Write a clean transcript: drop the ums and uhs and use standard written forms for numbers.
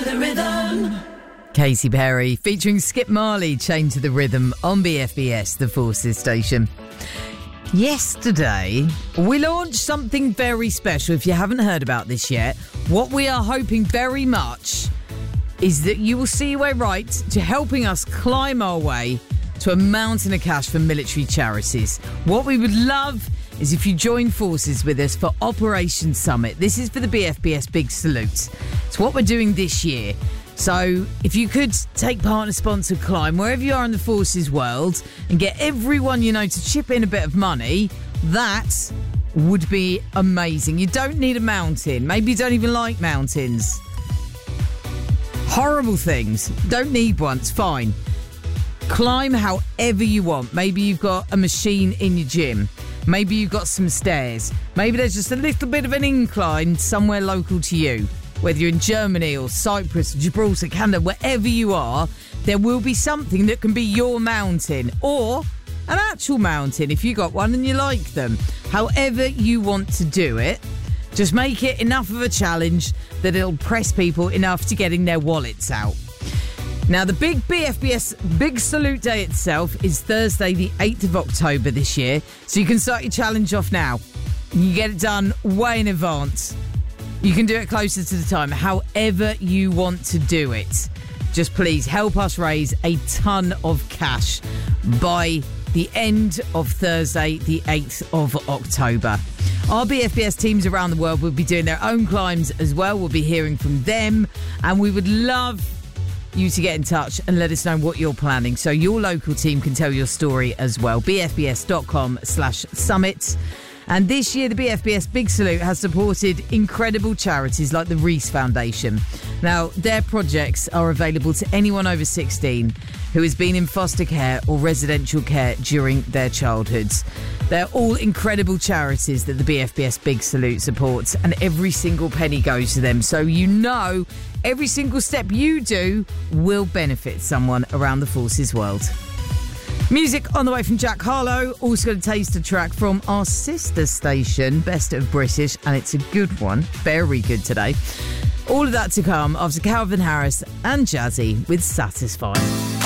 the Rhythm. Katy Perry featuring Skip Marley, Chained to the Rhythm on BFBS, the Forces station. Yesterday, we launched something very special. If you haven't heard about this yet, what we are hoping very much is that you will see your way right to helping us climb our way to a mountain of cash for military charities. What we would love is if you join forces with us for Operation Summit. This is for the BFBS Big Salute. It's what we're doing this year. So if you could take part in a sponsored climb wherever you are in the forces world and get everyone you know to chip in a bit of money, that would be amazing. You don't need a mountain. Maybe you don't even like mountains. Horrible things. Don't need one. It's fine. Climb however you want. Maybe you've got a machine in your gym. Maybe you've got some stairs. Maybe there's just a little bit of an incline somewhere local to you. Whether you're in Germany or Cyprus, Gibraltar, Canada, wherever you are, there will be something that can be your mountain or an actual mountain if you got one and you like them. However you want to do it, just make it enough of a challenge that it'll press people enough to getting their wallets out. Now, the big BFBS Big Salute Day itself is Thursday, the 8th of October this year, so you can start your challenge off now. You get it done way in advance. You can do it closer to the time, however you want to do it. Just please help us raise a ton of cash by the end of Thursday, the 8th of October. Our BFBS teams around the world will be doing their own climbs as well. We'll be hearing from them, and we would love you to get in touch and let us know what you're planning so your local team can tell your story as well. bfbs.com/summit. And this year, the BFBS Big Salute has supported incredible charities like the Reese Foundation. Now, their projects are available to anyone over 16 who has been in foster care or residential care during their childhoods. They're all incredible charities that the BFBS Big Salute supports, and every single penny goes to them. So you know every single step you do will benefit someone around the forces world. Music on the way from Jack Harlow. Also going to taste a track from our sister station, Best of British, and it's a good one. Very good today. All of that to come after Calvin Harris and Jazzy with Satisfied.